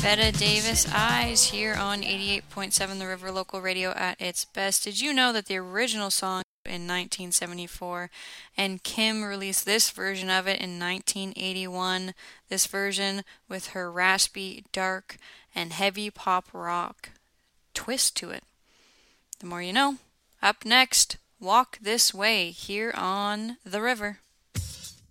Bette Davis Eyes here on 88.7 The River Local Radio at its best. Did you know that the original song in 1974 and Kim released this version of it in 1981? This version with her raspy, dark, and heavy pop rock twist to it. The more you know. Up next, Walk This Way here on The River.